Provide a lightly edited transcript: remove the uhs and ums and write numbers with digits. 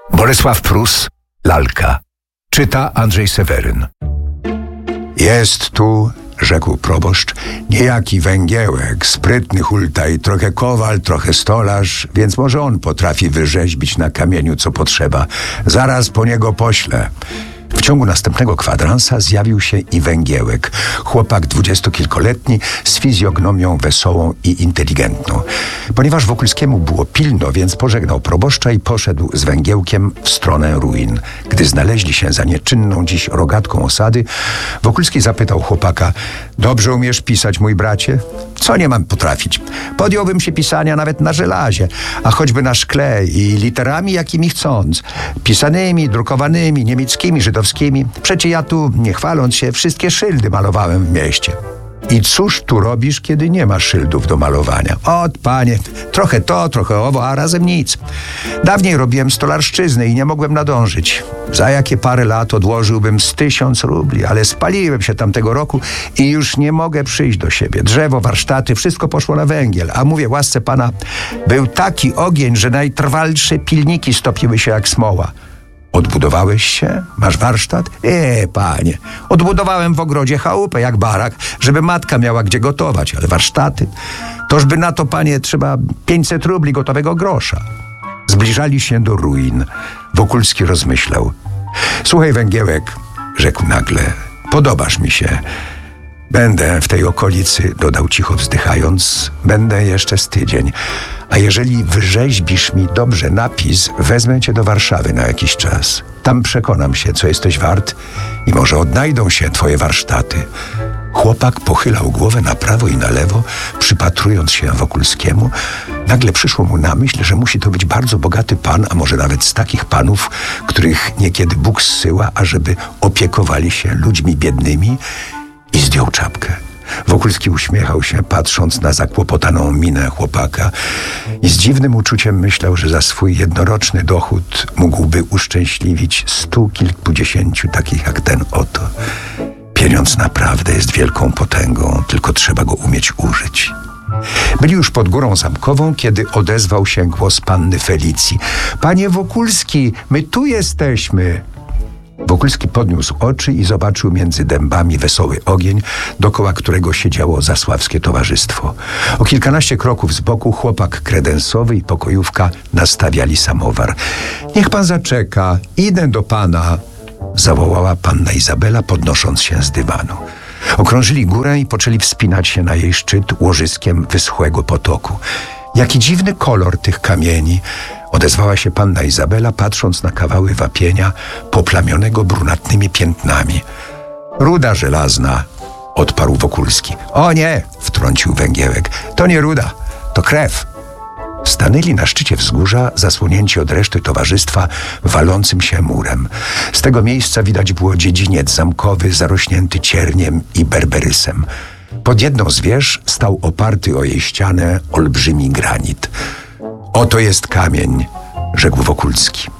Bolesław Prus, Lalka. Czyta Andrzej Seweryn. Jest tu, rzekł proboszcz, niejaki Węgiełek, sprytny hultaj, trochę kowal, trochę stolarz, więc może on potrafi wyrzeźbić na kamieniu, co potrzeba. Zaraz po niego poślę. W ciągu następnego kwadransa zjawił się i Węgiełek, chłopak 20-kilkoletni z fizjognomią wesołą i inteligentną. Ponieważ Wokulskiemu było pilno, więc pożegnał proboszcza i poszedł z Węgiełkiem w stronę ruin. Gdy znaleźli się za nieczynną dziś rogatką osady, Wokulski zapytał chłopaka: dobrze umiesz pisać, mój bracie? Co nie mam potrafić? Podjąłbym się pisania nawet na żelazie, a choćby na szkle i literami jakimi chcąc. Pisanymi, drukowanymi, niemieckimi, żydowskimi. Przecie ja tu, nie chwaląc się, wszystkie szyldy malowałem w mieście. I cóż tu robisz, kiedy nie ma szyldów do malowania? Ot, panie, trochę to, trochę owo, a razem nic. Dawniej robiłem stolarszczyznę i nie mogłem nadążyć. Za jakie parę lat odłożyłbym z 1000 rubli, ale spaliłem się tamtego roku i już nie mogę przyjść do siebie. Drzewo, warsztaty, wszystko poszło na węgiel. A mówię, łasce pana, był taki ogień, że najtrwalsze pilniki stopiły się jak smoła. Odbudowałeś się? Masz warsztat? Panie, odbudowałem w ogrodzie chałupę jak barak, żeby matka miała gdzie gotować, ale warsztaty? Tożby na to, panie, trzeba 500 rubli gotowego grosza. Zbliżali się do ruin. Wokulski rozmyślał. Słuchaj, Węgiełek, rzekł nagle, podobasz mi się. Będę w tej okolicy, dodał cicho wzdychając, będę jeszcze z tydzień. A jeżeli wyrzeźbisz mi dobrze napis, wezmę cię do Warszawy na jakiś czas. Tam przekonam się, co jesteś wart i może odnajdą się twoje warsztaty. Chłopak pochylał głowę na prawo i na lewo, przypatrując się Wokulskiemu. Nagle przyszło mu na myśl, że musi to być bardzo bogaty pan, a może nawet z takich panów, których niekiedy Bóg zsyła, ażeby opiekowali się ludźmi biednymi, i zdjął czapkę. Wokulski uśmiechał się, patrząc na zakłopotaną minę chłopaka i z dziwnym uczuciem myślał, że za swój jednoroczny dochód mógłby uszczęśliwić 100 kilkudziesięciu takich jak ten oto. Pieniądz naprawdę jest wielką potęgą, tylko trzeba go umieć użyć. Byli już pod Górą Zamkową, kiedy odezwał się głos panny Felicji. Panie Wokulski, my tu jesteśmy. Wokulski podniósł oczy i zobaczył między dębami wesoły ogień, dokoła którego siedziało zasławskie towarzystwo. O kilkanaście kroków z boku chłopak kredensowy i pokojówka nastawiali samowar. Niech pan zaczeka, idę do pana, zawołała panna Izabela, podnosząc się z dywanu. Okrążyli górę i poczęli wspinać się na jej szczyt łożyskiem wyschłego potoku. Jaki dziwny kolor tych kamieni, odezwała się panna Izabela, patrząc na kawały wapienia poplamionego brunatnymi piętnami. Ruda żelazna, odparł Wokulski. O nie, wtrącił Węgiełek, to nie ruda, to krew. Stanęli na szczycie wzgórza, zasłonięci od reszty towarzystwa walącym się murem. Z tego miejsca widać było dziedziniec zamkowy zarośnięty cierniem i berberysem. Pod jedną z wież stał oparty o jej ścianę olbrzymi granit. Oto jest kamień, rzekł Wokulski.